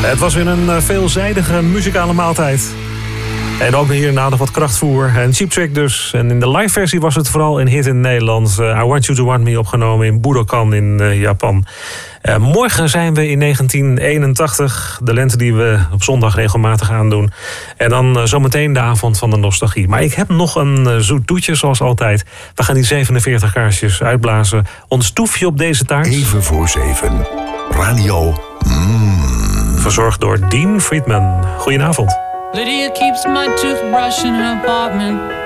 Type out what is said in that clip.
Het was weer een veelzijdige muzikale maaltijd. En ook hierna nog wat krachtvoer en Cheap Trick dus. En in de live versie was het vooral een hit in Nederland. I Want You To Want Me opgenomen in Budokan in Japan. Morgen zijn we in 1981. De lente die we op zondag regelmatig aandoen. En dan zometeen de avond van de nostalgie. Maar ik heb nog een zoet toetje zoals altijd. We gaan die 47 kaarsjes uitblazen. Ons toefje op deze taart. Even voor 7. Radio. Verzorgd door Dean Friedman. Goedenavond. Lydia keeps my toothbrush in her apartment.